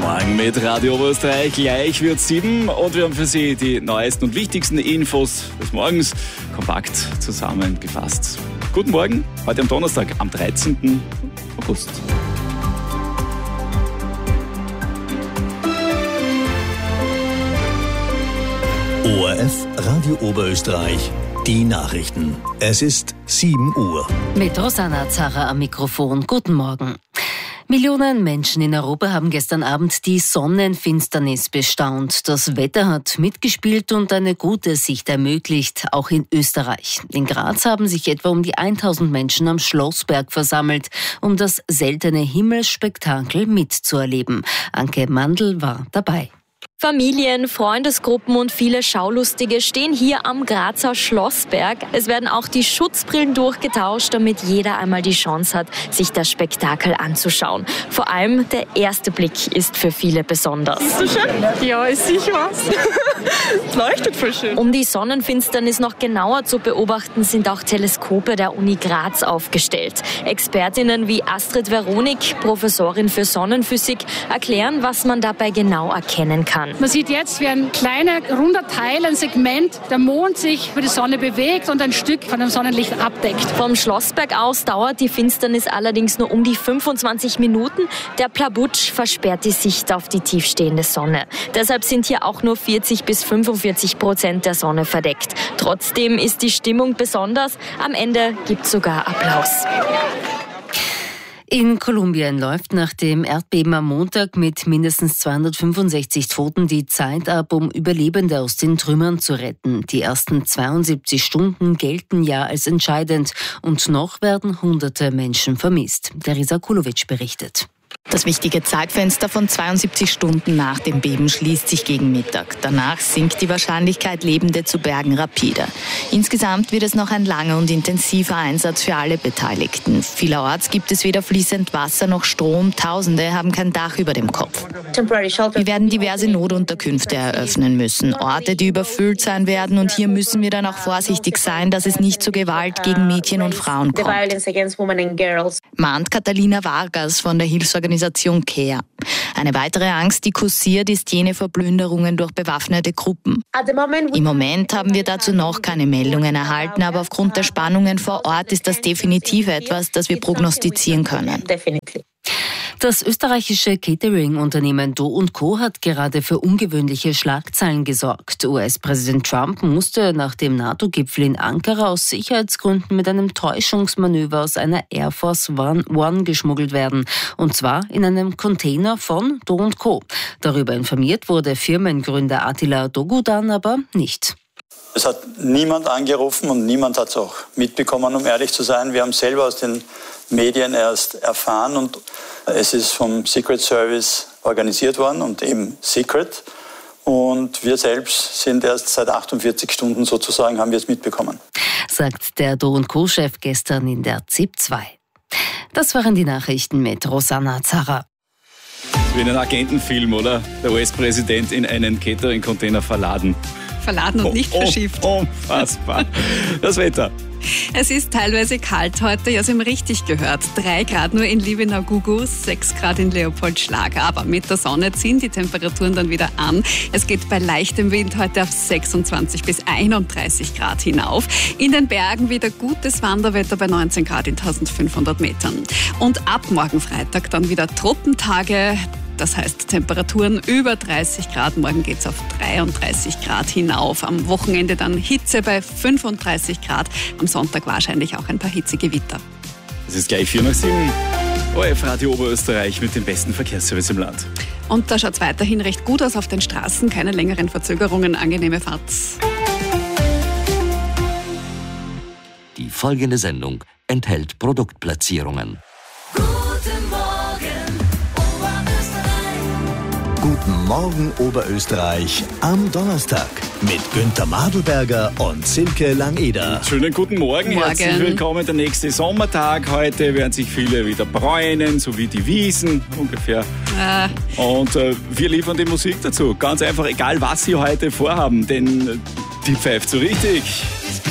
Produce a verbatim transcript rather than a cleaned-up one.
Morgen mit Radio Oberösterreich. Gleich wird sieben und wir haben für Sie die neuesten und wichtigsten Infos des Morgens kompakt zusammengefasst. Guten Morgen, heute am Donnerstag, am dreizehnten August. O R F Radio Oberösterreich, die Nachrichten. Es ist sieben Uhr. Mit Rosanna Zarra am Mikrofon. Guten Morgen. Millionen Menschen in Europa haben gestern Abend die Sonnenfinsternis bestaunt. Das Wetter hat mitgespielt und eine gute Sicht ermöglicht, auch in Österreich. In Graz haben sich etwa um die tausend Menschen am Schlossberg versammelt, um das seltene Himmelsspektakel mitzuerleben. Anke Mandl war dabei. Familien, Freundesgruppen und viele Schaulustige stehen hier am Grazer Schlossberg. Es werden auch die Schutzbrillen durchgetauscht, damit jeder einmal die Chance hat, sich das Spektakel anzuschauen. Vor allem der erste Blick ist für viele besonders. Siehst du schon? Ja, ist sicher was. Es leuchtet voll schön. Um die Sonnenfinsternis noch genauer zu beobachten, sind auch Teleskope der Uni Graz aufgestellt. Expertinnen wie Astrid Veronik, Professorin für Sonnenphysik, erklären, was man dabei genau erkennen kann. Man sieht jetzt, wie ein kleiner, runder Teil, ein Segment, der Mond sich über die Sonne bewegt und ein Stück von dem Sonnenlicht abdeckt. Vom Schlossberg aus dauert die Finsternis allerdings nur um die fünfundzwanzig Minuten. Der Plabutsch versperrt die Sicht auf die tiefstehende Sonne. Deshalb sind hier auch nur vierzig bis fünfundvierzig Prozent der Sonne verdeckt. Trotzdem ist die Stimmung besonders. Am Ende gibt es sogar Applaus. In Kolumbien läuft nach dem Erdbeben am Montag mit mindestens zweihundertfünfundsechzig Toten die Zeit ab, um Überlebende aus den Trümmern zu retten. Die ersten zweiundsiebzig Stunden gelten ja als entscheidend und noch werden hunderte Menschen vermisst. Teresa Kulovic berichtet. Das wichtige Zeitfenster von zweiundsiebzig Stunden nach dem Beben schließt sich gegen Mittag. Danach sinkt die Wahrscheinlichkeit, Lebende zu bergen, rapide. Insgesamt wird es noch ein langer und intensiver Einsatz für alle Beteiligten. Vielerorts gibt es weder fließend Wasser noch Strom. Tausende haben kein Dach über dem Kopf. Wir werden diverse Notunterkünfte eröffnen müssen. Orte, die überfüllt sein werden. Und hier müssen wir dann auch vorsichtig sein, dass es nicht zu Gewalt gegen Mädchen und Frauen kommt. Mahnt Catalina Vargas von der Hilfsorganisation CARE. Eine weitere Angst, die kursiert, ist jene vor Plünderungen durch bewaffnete Gruppen. Im Moment haben wir dazu noch keine Meldungen erhalten, aber aufgrund der Spannungen vor Ort ist das definitiv etwas, das wir prognostizieren können. Das österreichische Catering-Unternehmen Do und Co. hat gerade für ungewöhnliche Schlagzeilen gesorgt. U S-Präsident Trump musste nach dem NATO-Gipfel in Ankara aus Sicherheitsgründen mit einem Täuschungsmanöver aus einer Air Force One geschmuggelt werden. Und zwar in einem Container von Do und Co. Darüber informiert wurde Firmengründer Attila Dogudan aber nicht. Es hat niemand angerufen und niemand hat es auch mitbekommen, um ehrlich zu sein. Wir haben selber aus den Medien erst erfahren und es ist vom Secret Service organisiert worden und eben Secret. Und wir selbst sind erst seit achtundvierzig Stunden sozusagen, haben wir es mitbekommen. Sagt der Do und Co-Chef gestern in der Z I P zwei. Das waren die Nachrichten mit Rosanna Zarra. Wie in einem Agentenfilm, oder? Der U S-Präsident in einen Catering-Container verladen. Verladen und nicht oh, verschifft. Oh, unfassbar. Das Wetter. Es ist teilweise kalt heute, ja, Sie haben richtig gehört. Drei Grad nur in Liebenau-Gugu, sechs Grad in Leopoldschlag. Aber mit der Sonne ziehen die Temperaturen dann wieder an. Es geht bei leichtem Wind heute auf sechsundzwanzig bis einunddreißig Grad hinauf. In den Bergen wieder gutes Wanderwetter bei neunzehn Grad in eintausendfünfhundert Metern. Und ab morgen Freitag dann wieder Truppentage. Das heißt Temperaturen über dreißig Grad. Morgen geht es auf dreiunddreißig Grad hinauf. Am Wochenende dann Hitze bei fünfunddreißig Grad. Am Sonntag wahrscheinlich auch ein paar Hitzegewitter. Es ist gleich vier nach sieben. O R F Radio Oberösterreich mit dem besten Verkehrsservice im Land. Und da schaut es weiterhin recht gut aus auf den Straßen. Keine längeren Verzögerungen, angenehme Fahrt. Die folgende Sendung enthält Produktplatzierungen. Guten Morgen Oberösterreich am Donnerstag mit Günther Madelberger und Silke Langeder. Schönen guten Morgen, Morgen. Herzlich willkommen. Der nächste Sommertag. Heute werden sich viele wieder bräunen, so wie die Wiesen ungefähr. Ah. Und äh, wir liefern die Musik dazu. Ganz einfach, egal was Sie heute vorhaben, denn die pfeift so richtig.